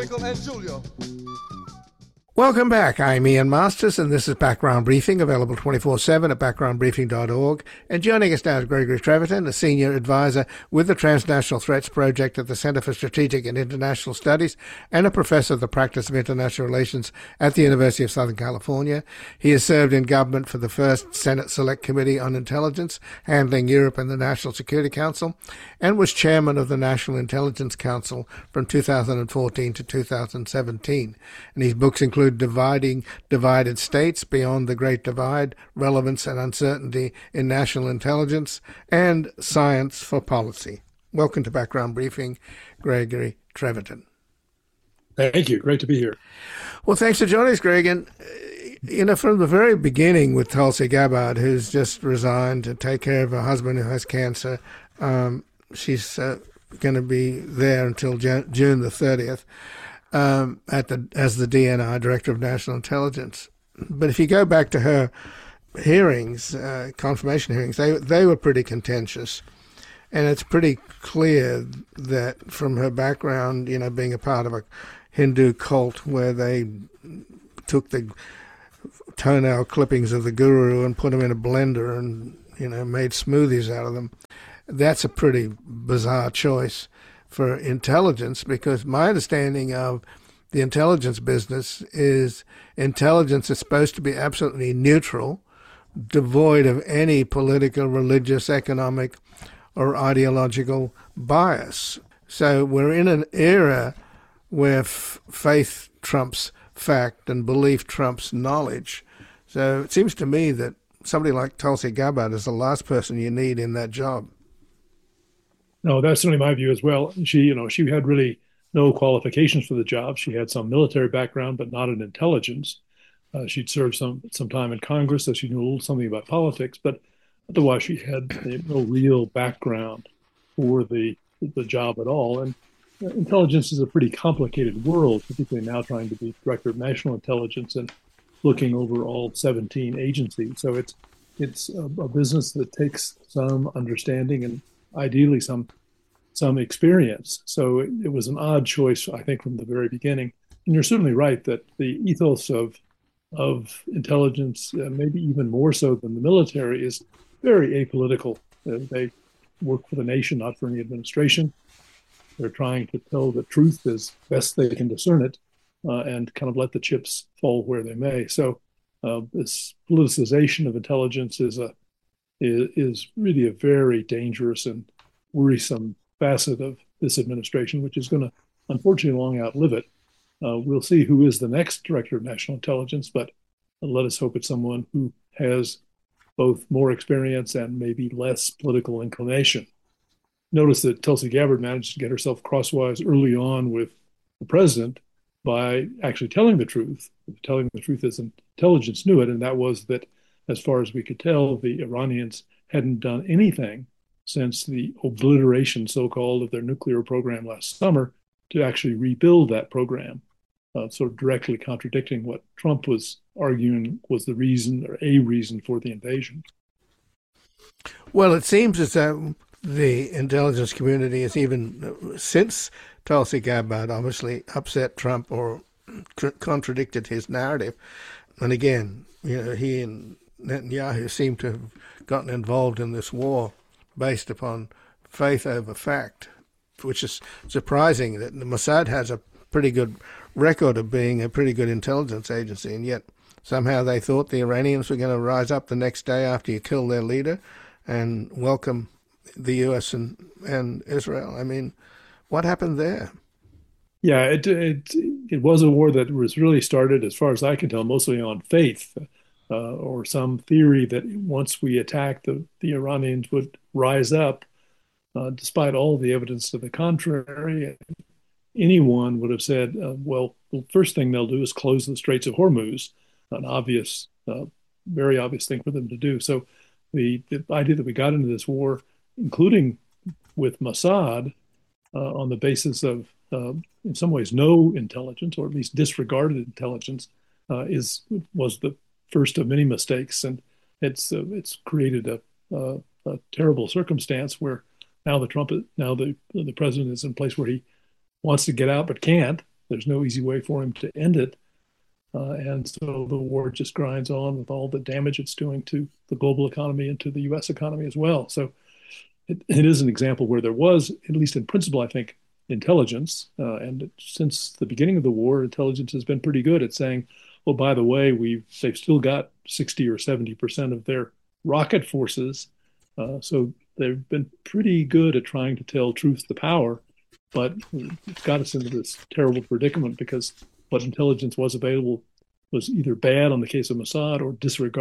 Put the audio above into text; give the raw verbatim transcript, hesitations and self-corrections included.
Michael and Julio. Welcome back. I'm Ian Masters, and this is Background Briefing, available twenty-four seven at background briefing dot org. And joining us now is Gregory Treverton, a senior advisor with the Transnational Threats Project at the Center for Strategic and International Studies and a professor of the practice of international relations at the University of Southern California. He has served in government for the first Senate Select Committee on Intelligence, handling Europe and the National Security Council, and was chairman of the National Intelligence Council from two thousand fourteen to two thousand seventeen. And his books include Dividing Divided States, Beyond the Great Divide, Relevance and Uncertainty in National Intelligence, and Science for Policy. Welcome to Background Briefing, Gregory Treverton. Thank you. Great to be here. Well, thanks for joining us, Greg. And, you know, from the very beginning with Tulsi Gabbard, who's just resigned to take care of her husband who has cancer, um, she's uh, going to be there until June the thirtieth. Um, at the as the D N I, Director of National Intelligence. But if you go back to her hearings, uh, confirmation hearings, they they were pretty contentious. And it's pretty clear that from her background, you know, being a part of a Hindu cult where they took the toenail clippings of the guru and put them in a blender and, you know, made smoothies out of them, that's a pretty bizarre choice for intelligence, because my understanding of the intelligence business is intelligence is supposed to be absolutely neutral, devoid of any political, religious, economic, or ideological bias. So we're in an era where f- faith trumps fact and belief trumps knowledge. So it seems to me that somebody like Tulsi Gabbard is the last person you need in that job. No, that's certainly my view as well. She, you know, she had really no qualifications for the job. She had some military background, but not in intelligence. Uh, she'd served some some time in Congress, so she knew a little something about politics. But otherwise, she had no real background for the the job at all. And uh, intelligence is a pretty complicated world, particularly now trying to be director of national intelligence and looking over all seventeen agencies. So it's it's a, a business that takes some understanding and ideally some some experience. So it, it was an odd choice, I think, from the very beginning. And you're certainly right that the ethos of of intelligence, uh, maybe even more so than the military, is very apolitical. Uh, they work for the nation, not for any administration. They're trying to tell the truth as best they can discern it, uh, and kind of let the chips fall where they may. So uh, this politicization of intelligence is a is, is really a very dangerous and worrisome facet of this administration, which is going to unfortunately long outlive it. Uh, we'll see who is the next director of national intelligence, but let us hope it's someone who has both more experience and maybe less political inclination. Notice that Tulsi Gabbard managed to get herself crosswise early on with the president by actually telling the truth, telling the truth as intelligence knew it, and that was that, as far as we could tell, the Iranians hadn't done anything since the obliteration, so-called, of their nuclear program last summer to actually rebuild that program, uh, sort of directly contradicting what Trump was arguing was the reason or a reason for the invasion. Well, it seems as though the intelligence community has even, since Tulsi Gabbard obviously upset Trump or tr- contradicted his narrative, and again, you know, he and Netanyahu seem to have gotten involved in this war based upon faith over fact, which is surprising that the Mossad has a pretty good record of being a pretty good intelligence agency, and yet somehow they thought the Iranians were going to rise up the next day after you kill their leader and welcome the U S and, and Israel. I mean, what happened there? Yeah, it, it it was a war that was really started, as far as I can tell, mostly on faith, uh, or some theory that once we attacked, the, the Iranians would rise up, uh, despite all the evidence to the contrary. Anyone would have said, uh, well, the first thing they'll do is close the Straits of Hormuz, an obvious, uh, very obvious thing for them to do. So the, the idea that we got into this war, including with Mossad, uh, on the basis of, uh, in some ways, no intelligence, or at least disregarded intelligence, uh, is was the first of many mistakes, and it's uh, it's created a, a, a terrible circumstance where now the Trump now the the president is in a place where he wants to get out but can't, There's no easy way for him to end it. Uh, and so the war just grinds on with all the damage it's doing to the global economy and to the U S economy as well. So it, it is an example where there was, at least in principle, I think, intelligence. Uh, and since the beginning of the war, intelligence has been pretty good at saying, "Oh, by the way, we've they've still got sixty or seventy percent of their rocket forces." Uh, so they've been pretty good at trying to tell truth to power, but it's got us into this terrible predicament because what intelligence was available was either bad on the case of Mossad or disregarded